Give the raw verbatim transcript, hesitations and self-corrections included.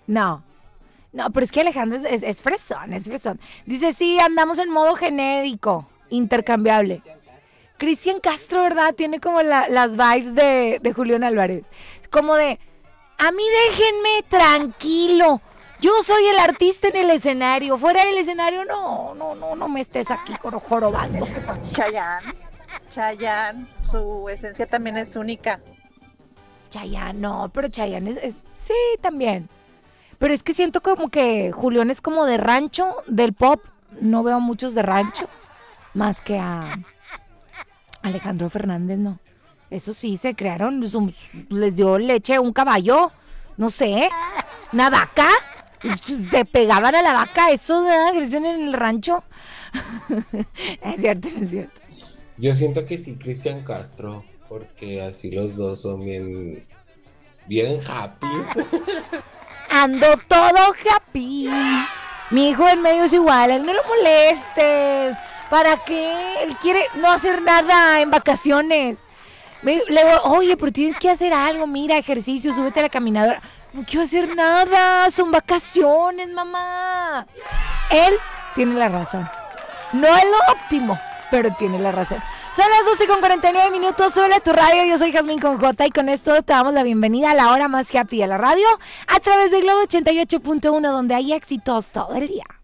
No. No, pero es que Alejandro es, es, es fresón, es fresón. Dice, sí, andamos en modo genérico, intercambiable. Cristian Castro, ¿verdad? Tiene como la, las vibes de, de Julián Álvarez. Como de, a mí déjenme tranquilo. Yo soy el artista en el escenario. Fuera del escenario, no, no, no, no me estés aquí jorobando. Chayanne, Chayanne, su esencia también es única. Chayanne, no, pero Chayanne es, es, sí, también. Pero es que siento como que Julián es como de rancho, del pop. No veo muchos de rancho, más que a Alejandro Fernández, no. Eso sí, se crearon, les dio leche a un caballo, no sé, una vaca. Se pegaban a la vaca, eso de crecen en el rancho. Es cierto, es cierto. Yo siento que sí, Cristian Castro, porque así los dos son bien, bien happy. Ando todo happy. Mi hijo en medio es igual, él no lo moleste. ¿Para qué? Él quiere no hacer nada en vacaciones. Me, le digo, oye, pero tienes que hacer algo, mira, ejercicio, súbete a la caminadora. No quiero hacer nada, son vacaciones, mamá. Él tiene la razón. No es lo óptimo, pero tiene la razón. Son las doce con cuarenta y nueve minutos, suele a tu radio, yo soy Jazmín con J y con esto te damos la bienvenida a la hora más happy de la radio a través de Globo ochenta y ocho punto uno, donde hay éxitos todo el día.